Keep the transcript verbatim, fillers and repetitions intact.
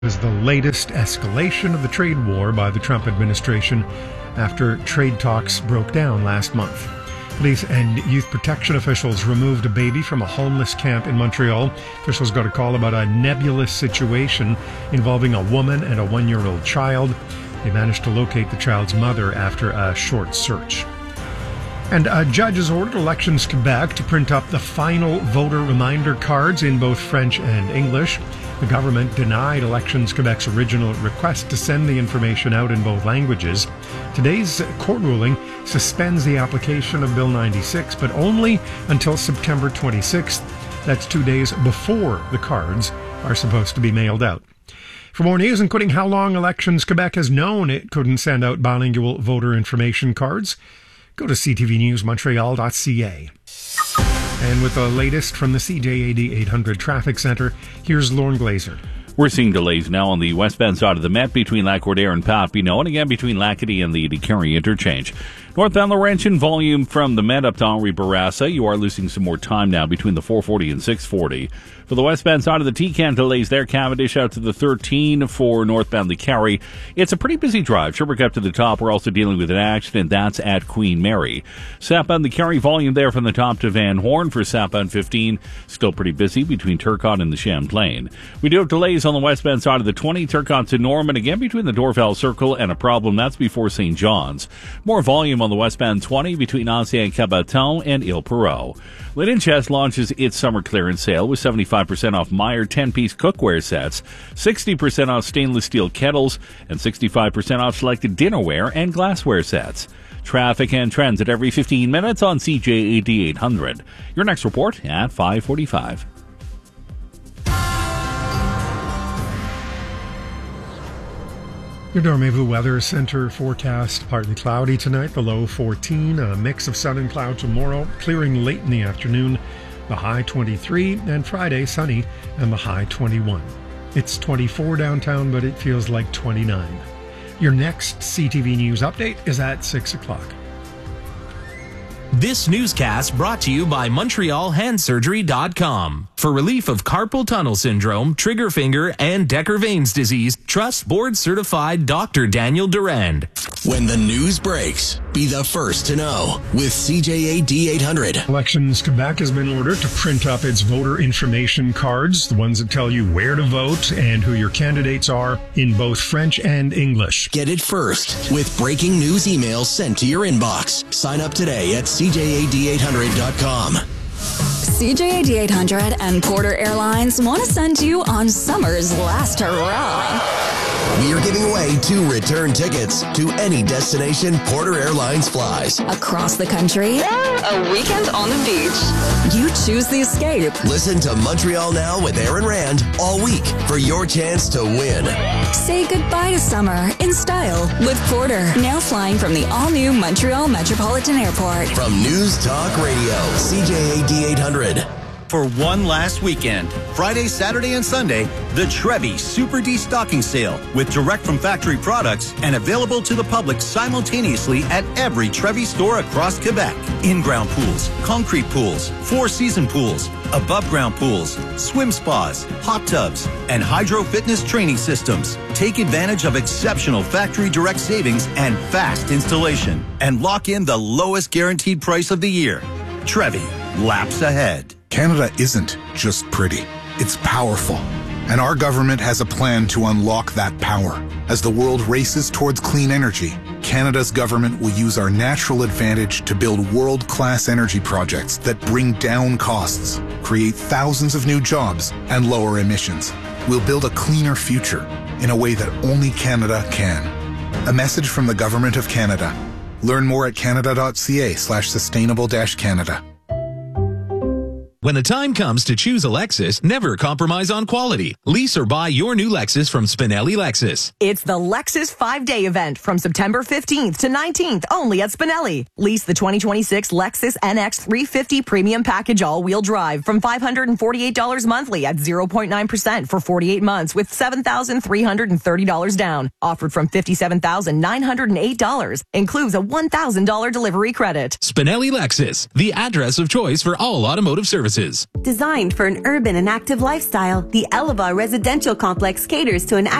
is the latest escalation of the trade war by the Trump administration after trade talks broke down last month. Police and youth protection officials removed a baby from a homeless camp in Montreal. Officials got a call about a nebulous situation involving a woman and a one-year-old child. They managed to locate the child's mother after a short search. And a judge has ordered Elections Quebec to print up the final voter reminder cards in both French and English. The government denied Elections Quebec's original request to send the information out in both languages. Today's court ruling suspends the application of Bill ninety-six, but only until September twenty-sixth. That's two days before the cards are supposed to be mailed out. For more news, including how long Elections Quebec has known it couldn't send out bilingual voter information cards, go to c t v news montreal dot c a. And with the latest from the C J A D eight hundred Traffic Center, here's Lauren Glazer. We're seeing delays now on the westbound side of the Met between Lac-Cordaire and Papineau, and again between Lacadie and the DeCarry interchange. Northbound Laurentian volume from the Met up to Henri Bourassa. You are losing some more time now between the four forty and six forty. For the westbound side of the T-Can, delays there. Cavendish out to the thirteen for northbound DeCarry. It's a pretty busy drive. Sherbrooke up to the top. We're also dealing with an accident. That's at Queen Mary. Southbound DeCarry volume there from the top to Van Horn for southbound fifteen. Still pretty busy between Turcotte and the Champlain. We do have delays on the westbound side of the twenty. Turcotte to Norman again between the Dorval Circle and a problem. That's before Saint John's. More volume on the westbound twenty between Ancien Cabaton and Ile Perrot. Linen Chest launches its summer clearance sale with seventy-five percent off Meyer ten-piece cookware sets, sixty percent off stainless steel kettles, and sixty-five percent off selected dinnerware and glassware sets. Traffic and trends at every fifteen minutes on C J A D eight hundred. Your next report at five forty-five. Your Dormez-vous Weather Center forecast: partly cloudy tonight, the low fourteen, a mix of sun and cloud tomorrow, clearing late in the afternoon, the high twenty-three, and Friday sunny and the high twenty-one. It's twenty-four downtown, but it feels like twenty-nine. Your next C T V News update is at six o'clock. This newscast brought to you by Montreal Hand Surgery dot com. For relief of carpal tunnel syndrome, trigger finger, and Decker-Vane's disease, trust board-certified Doctor Daniel Durand. When the news breaks, be the first to know with C J A D eight hundred. Elections Quebec has been ordered to print up its voter information cards, the ones that tell you where to vote and who your candidates are, in both French and English. Get it first with breaking news emails sent to your inbox. Sign up today at C J A D eight hundred dot com. C J A D eight hundred and Porter Airlines want to send you on summer's last hurrah. We are giving away two return tickets to any destination Porter Airlines flies. Across the country, a weekend on the beach. You choose the escape. Listen to Montreal Now with Aaron Rand all week for your chance to win. Say goodbye to summer in style with Porter. Now flying from the all-new Montreal Metropolitan Airport. From News Talk Radio, C J A D eight hundred. For one last weekend, Friday, Saturday, and Sunday, the Trevi Super De-Stocking Sale with direct from factory products and available to the public simultaneously at every Trevi store across Quebec. In-ground pools, concrete pools, four-season pools, above-ground pools, swim spas, hot tubs, and hydro fitness training systems. Take advantage of exceptional factory direct savings and fast installation, and lock in the lowest guaranteed price of the year. Trevi, laps ahead. Canada isn't just pretty, it's powerful. And our government has a plan to unlock that power. As the world races towards clean energy, Canada's government will use our natural advantage to build world-class energy projects that bring down costs, create thousands of new jobs, and lower emissions. We'll build a cleaner future in a way that only Canada can. A message from the Government of Canada. Learn more at canada.ca slash sustainable dash Canada. When the time comes to choose a Lexus, never compromise on quality. Lease or buy your new Lexus from Spinelli Lexus. It's the Lexus five-day event from September fifteenth to nineteenth, only at Spinelli. Lease the twenty twenty-six Lexus N X three fifty Premium Package All-Wheel Drive from five hundred forty-eight dollars monthly at zero point nine percent for forty-eight months with seven thousand three hundred thirty dollars down. Offered from fifty-seven thousand nine hundred eight dollars. Includes a one thousand dollars delivery credit. Spinelli Lexus, the address of choice for all automotive services. services. Designed for an urban and active lifestyle, the Eleva Residential Complex caters to an